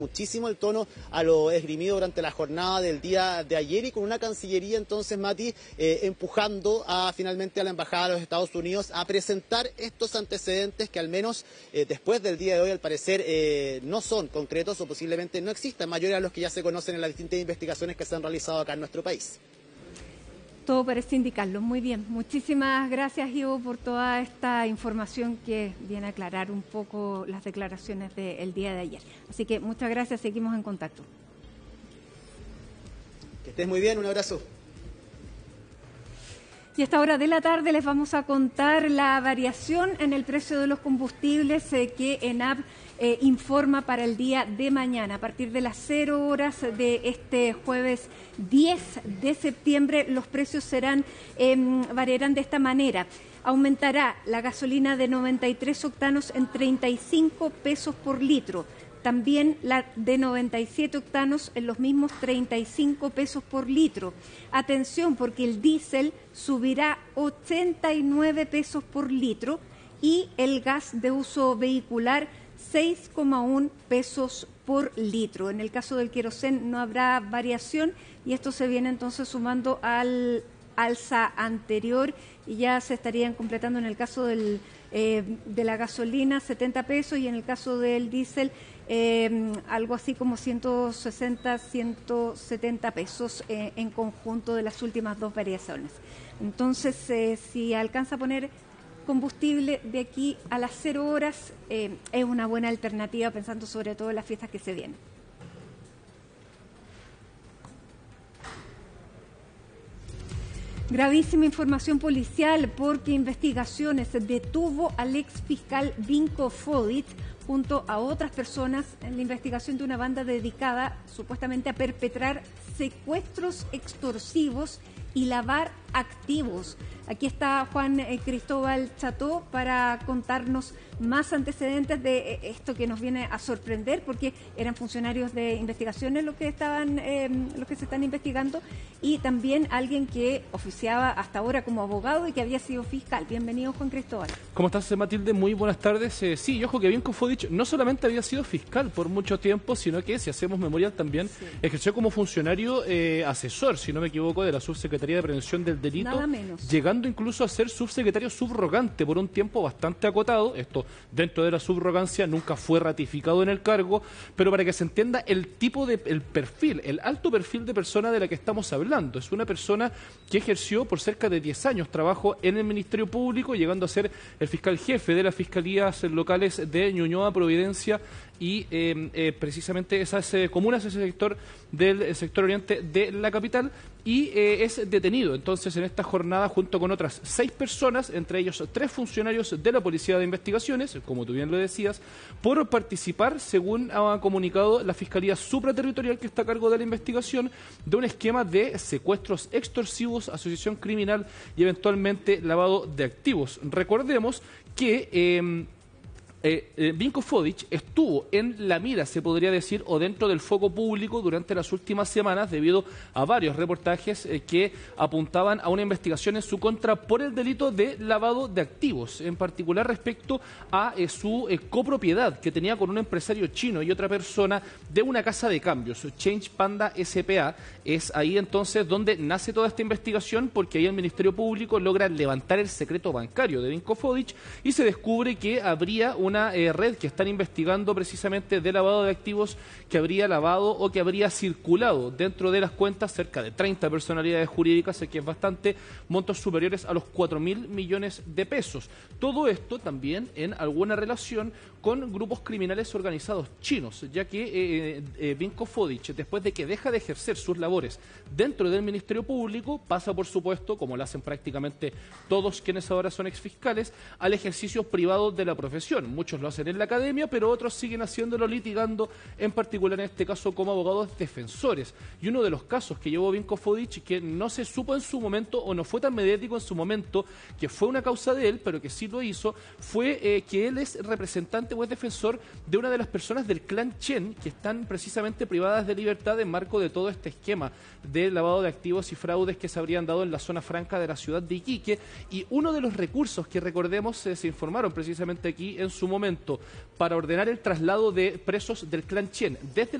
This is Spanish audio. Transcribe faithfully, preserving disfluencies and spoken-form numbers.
muchísimo el tono a lo esgrimido durante la jornada del día de ayer y con una Cancillería entonces, Mati, eh, empujando a finalmente a la Embajada de los Estados Unidos a presentar estos antecedentes que al menos eh, después del día de hoy al parecer eh, no son concretos o posiblemente no existan, mayores a los que ya se conocen en las distintas investigaciones que se han realizado acá en nuestro país. Todo parece indicarlo. Muy bien. Muchísimas gracias, Ivo, por toda esta información que viene a aclarar un poco las declaraciones del día de ayer. Así que muchas gracias. Seguimos en contacto. Que estés muy bien. Un abrazo. Y a esta hora de la tarde les vamos a contar la variación en el precio de los combustibles eh, que ENAP eh, informa para el día de mañana. A partir de las cero horas de este jueves diez de septiembre, los precios serán eh, variarán de esta manera. Aumentará la gasolina de noventa y tres octanos en treinta y cinco pesos por litro. También la de noventa y siete octanos en los mismos treinta y cinco pesos por litro. Atención, porque el diésel subirá ochenta y nueve pesos por litro y el gas de uso vehicular seis coma uno pesos por litro. En el caso del querosén no habrá variación y esto se viene entonces sumando al alza anterior y ya se estarían completando en el caso del, eh, de la gasolina setenta pesos y en el caso del diésel eh, algo así como ciento sesenta, ciento setenta pesos eh, en conjunto de las últimas dos variaciones. Entonces, eh, si alcanza a poner combustible de aquí a las cero horas, eh, es una buena alternativa pensando sobre todo en las fiestas que se vienen. Gravísima información policial porque investigaciones detuvo al ex fiscal Vinko Fodic junto a otras personas en la investigación de una banda dedicada supuestamente a perpetrar secuestros extorsivos y lavar activos. Aquí está Juan eh, Cristóbal Cható para contarnos más antecedentes de eh, esto que nos viene a sorprender porque eran funcionarios de investigaciones los que estaban, eh, los que se están investigando y también alguien que oficiaba hasta ahora como abogado y que había sido fiscal. Bienvenido, Juan Cristóbal. ¿Cómo estás, Matilde? Muy buenas tardes. Eh, sí, y ojo que Vinko Fodic no solamente había sido fiscal por mucho tiempo, sino que, si hacemos memorial también, sí. ejerció como funcionario eh, asesor, si no me equivoco, de la Subsecretaría de Prevención del Delito. Nada menos. Llegando incluso a ser subsecretario subrogante por un tiempo bastante acotado. Esto, dentro de la subrogancia, nunca fue ratificado en el cargo, pero para que se entienda el tipo de, el perfil, el alto perfil de persona de la que estamos hablando. Es una persona que ejerció por cerca de diez años trabajo en el Ministerio Público, llegando a ser el fiscal jefe de las fiscalías locales de Ñuñoa, Providencia y eh, eh, precisamente esas eh, comunas, ese sector del sector oriente de la capital, y eh, es detenido entonces en esta jornada junto con otras seis personas, entre ellos tres funcionarios de la Policía de Investigaciones, como tú bien lo decías, por participar, según ha comunicado la Fiscalía Supraterritorial que está a cargo de la investigación, de un esquema de secuestros extorsivos, asociación criminal y eventualmente lavado de activos. Recordemos que Eh, Eh, eh, Vinko Fodic estuvo en la mira, se podría decir, o dentro del foco público durante las últimas semanas debido a varios reportajes eh, que apuntaban a una investigación en su contra por el delito de lavado de activos, en particular respecto a eh, su eh, copropiedad que tenía con un empresario chino y otra persona de una casa de cambios, Change Panda S P A. Es ahí entonces donde nace toda esta investigación, porque ahí el Ministerio Público logra levantar el secreto bancario de Vinko Fodic y se descubre que habría un una eh, red que están investigando precisamente de lavado de activos que habría lavado o que habría circulado dentro de las cuentas cerca de treinta personalidades jurídicas, que es bastante, montos superiores a los cuatro mil millones de pesos. Todo esto también en alguna relación con grupos criminales organizados chinos, ya que eh, eh, Vinko Fodic, después de que deja de ejercer sus labores dentro del Ministerio Público, pasa, por supuesto, como lo hacen prácticamente todos quienes ahora son exfiscales, al ejercicio privado de la profesión. Muchos lo hacen en la academia, pero otros siguen haciéndolo litigando, en particular en este caso como abogados defensores. Y uno de los casos que llevó Vinko Fodic, que no se supo en su momento o no fue tan mediático en su momento, que fue una causa de él, pero que sí lo hizo, fue eh, que él es representante representante o es defensor de una de las personas del clan Chen que están precisamente privadas de libertad en marco de todo este esquema de lavado de activos y fraudes que se habrían dado en la zona franca de la ciudad de Iquique. Y uno de los recursos que recordemos eh, se informaron precisamente aquí en su momento para ordenar el traslado de presos del clan Chen desde